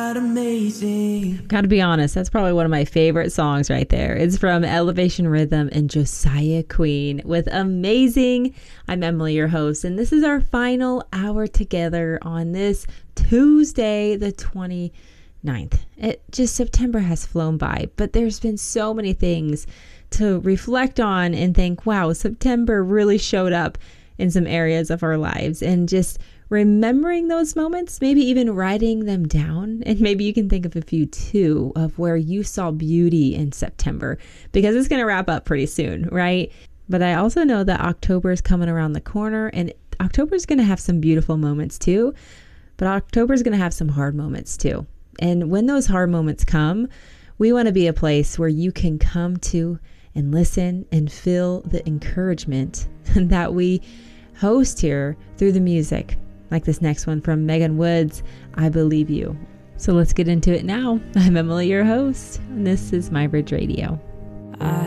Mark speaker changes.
Speaker 1: not amazing?
Speaker 2: Gotta be honest, that's probably one of my favorite songs right there. It's from Elevation Rhythm and Josiah Queen with Amazing. I'm Emily, your host, and this is our final hour together on this Tuesday, the 29th. September has flown by, but there's been so many things to reflect on and think, wow, September really showed up in some areas of our lives, and just remembering those moments, maybe even writing them down. And maybe you can think of a few too of where you saw beauty in September, because it's going to wrap up pretty soon, right? But I also know that October is coming around the corner, and October is going to have some beautiful moments too, but October is going to have some hard moments too. And when those hard moments come, we want to be a place where you can come to and listen and feel the encouragement that we host here through the music, like this next one from Megan Woods, I Believe You. So let's get into it now. I'm Emily, your host, and this is My Bridge Radio.